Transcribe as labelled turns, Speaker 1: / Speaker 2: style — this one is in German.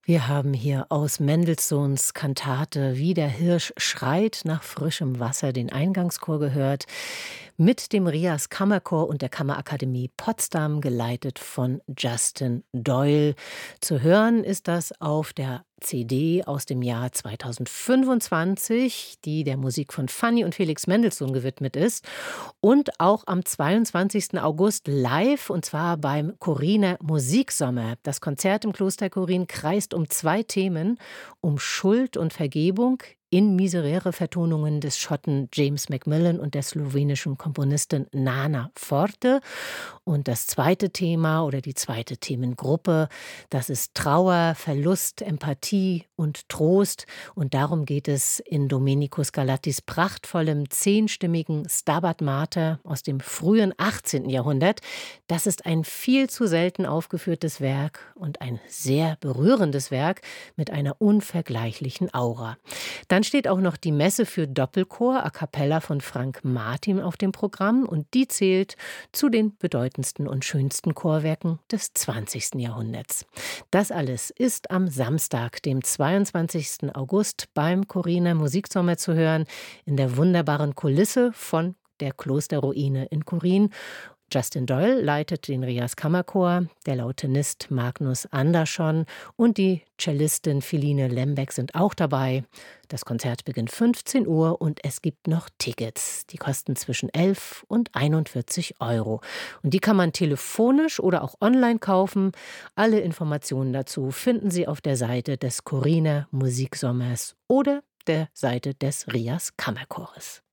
Speaker 1: Wir haben hier aus Mendelssohns Kantate Wie der Hirsch schreit nach frischem Wasser den Eingangschor gehört, mit dem Rias Kammerchor und der Kammerakademie Potsdam, geleitet von Justin Doyle. Zu hören ist das auf der CD aus dem Jahr 2025, die der Musik von Fanny und Felix Mendelssohn gewidmet ist, und auch am 22. August live, und zwar beim Corriner Musiksommer. Das Konzert im Kloster Korin kreist um zwei Themen: um Schuld und Vergebung in miserere Vertonungen des Schotten James Macmillan und der slowenischen Komponistin Nana Forte. Und das zweite Thema oder die zweite Themengruppe, das ist Trauer, Verlust, Empathie und Trost. Und darum geht es in Domenico Scarlattis prachtvollem zehnstimmigen Stabat Mater aus dem frühen 18. Jahrhundert. Das ist ein viel zu selten aufgeführtes Werk und ein sehr berührendes Werk mit einer unvergleichlichen Aura. Dann steht auch noch die Messe für Doppelchor a cappella von Frank Martin auf dem Programm, und die zählt zu den bedeutendsten und schönsten Chorwerken des 20. Jahrhunderts. Das alles ist am Samstag, dem 22. August, beim Corriner Musiksommer zu hören, in der wunderbaren Kulisse von der Klosterruine in Korin. Justin Doyle leitet den Rias Kammerchor, der Lautenist Magnus Andersson und die Cellistin Philine Lembeck sind auch dabei. Das Konzert beginnt 15 Uhr und es gibt noch Tickets. Die kosten zwischen 11 und 41 Euro. Und die kann man telefonisch oder auch online kaufen. Alle Informationen dazu finden Sie auf der Seite des Corriner Musiksommers oder der Seite des Rias Kammerchores.